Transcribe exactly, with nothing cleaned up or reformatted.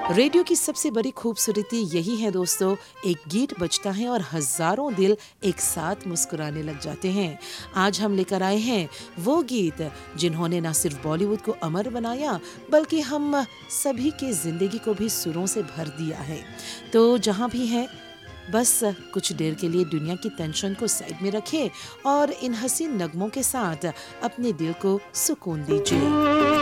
Radio की सबसे बड़ी खूबसूरती यही है दोस्तों, एक गीत बजता है और हजारों दिल एक साथ मुस्कुराने लग जाते हैं। आज हम लेकर आए हैं वो गीत जिन्होंने न सिर्फ बॉलीवुड को अमर बनाया, बल्कि हम सभी के जिंदगी को भी सुरों से भर दिया है। तो जहां भी हैं, बस कुछ देर के लिए दुनिया की टेंशन को साइड में रखें और इन हसीन नगमों के साथ अपने दिल को सुकून दीजिए।